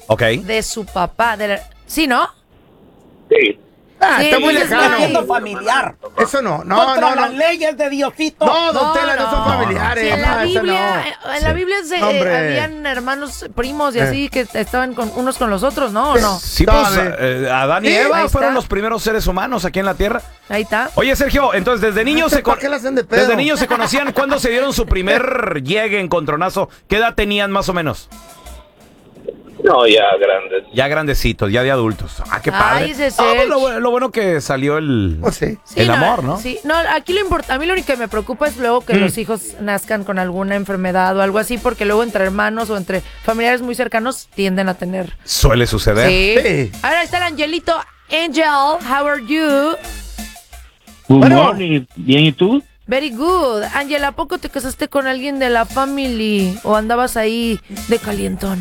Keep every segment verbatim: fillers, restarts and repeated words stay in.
Ok. de su papá. De la... ¿Sí, no? Sí. Ah, Sí, está muy dices, lejano. siendo familiar. Eso no, no, Contra no. las no. leyes de Diosito. No, don Tela, no, son no. familiares. Sí, en la no, eso Biblia, no. en la Biblia se, No, hombre. habían hermanos, primos y Eh. así que estaban con unos con los otros, ¿no? ¿O no? Sí, pues Dale. eh, Adán y Sí, Eva ahí fueron está. los primeros seres humanos aquí en la Tierra. Ahí está. Oye, Sergio, entonces desde niños se ¿Para con- qué la hacen de pedo? desde niños se conocían. ¿Cuándo se dieron su primer llegue, encontronazo? ¿Qué edad tenían más o menos? No, ya grandes. Ya grandecitos, ya de adultos. Ah, qué Ay, padre. ese Ah, Sergio. pues lo, bu- lo bueno que salió el, Oh, sí. Sí, el no, amor, ¿no? Sí, no, aquí lo importa, a mí lo único que me preocupa es luego que Mm. los hijos nazcan con alguna enfermedad o algo así, porque luego entre hermanos o entre familiares muy cercanos tienden a tener. Suele suceder. Sí. Sí. Ahora está el Angelito. Angel, how are you? Good Bueno. morning. Bien, ¿y tú? Very good. Angel, ¿a poco te casaste con alguien de la family o andabas ahí de calientón?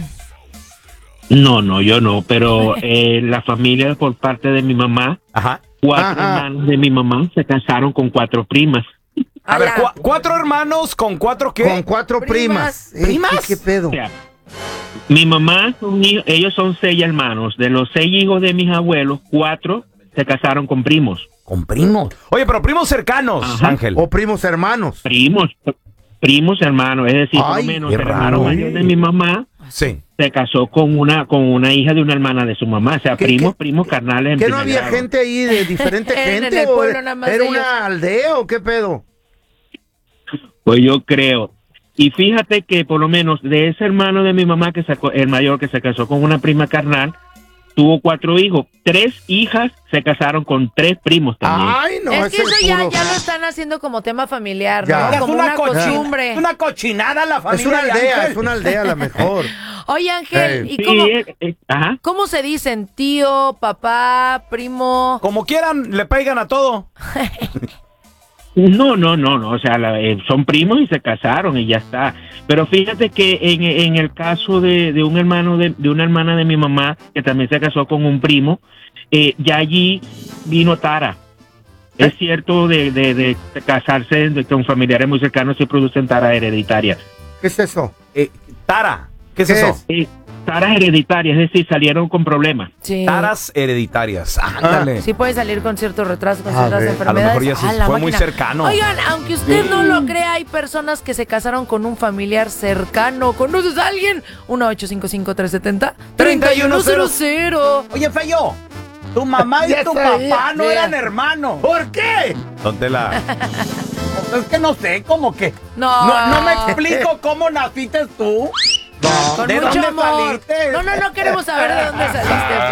No, no, yo no, pero eh, la familia por parte de mi mamá, Ajá. cuatro Ajá. hermanos de mi mamá se casaron con cuatro primas. A ver, Ala. cua- cuatro hermanos con cuatro qué? Con cuatro Primas. primas. Eh, ¿Primas? ¿Qué, qué pedo? O sea, mi mamá, son hi- ellos son seis hermanos. De los seis hijos de mis abuelos, cuatro se casaron con primos. Con primos. Oye, pero primos cercanos, Ajá. Ángel. O primos hermanos. Primos, primos hermanos, es decir, por Ay, lo menos qué el hermano raro. mayor de mi mamá Sí. se casó con una con una hija de una hermana de su mamá. O sea, ¿Qué- primos, qué- primos carnales. en ¿Que no primer había grado. gente ahí de diferente En gente? el o pueblo nada más ¿Era de ellos. una aldea o qué pedo? Pues yo creo. Y fíjate que por lo menos de ese hermano de mi mamá, que sacó, el mayor que se casó con una prima carnal, tuvo cuatro hijos. Tres hijas se casaron con tres primos también. Ay, no, es que ese eso ya, puro- ya lo están haciendo como tema familiar, Ya. ¿no? Es Como una, una, cochina- costumbre. es una cochinada la familia Es una de aldea, Ángel. es una aldea a lo mejor. Oye, Ángel, Ey. ¿y Sí, cómo, eh, eh, ajá. cómo se dicen? Tío, papá, primo. Como quieran, le pegan a todo. No, no, no, no, o sea, la- eh, son primos y se casaron y ya está. Pero fíjate que en, en el caso de, de un hermano de, de una hermana de mi mamá que también se casó con un primo, eh, ya allí vino Tara. Es cierto de, de, de casarse de- con familiares muy cercanos y producen Tara hereditaria. ¿Qué es eso? Eh, Tara, ¿qué es ¿Qué eso? es? Eh, Taras hereditarias, es decir, salieron con problemas. Sí. Taras hereditarias. Ándale. Sí puede salir con cierto retraso, con A ciertas ver. enfermedades. A lo mejor ya sí Ah, la fue muy máquina. cercano. Oigan, aunque usted no lo crea, hay personas que se casaron con un familiar cercano. ¿Conoces a alguien? uno ocho cinco cinco, tres siete cero, tres uno cero cero. Oye, Feyo, tu mamá y Ya tu sabía, papá no mira. eran hermanos. ¿Por qué? ¿Dónde la? Pues es que no sé, como que... No. No, no me explico cómo naciste tú. Con ¿De mucho dónde amor. saliste? No, no, no queremos saber de dónde saliste,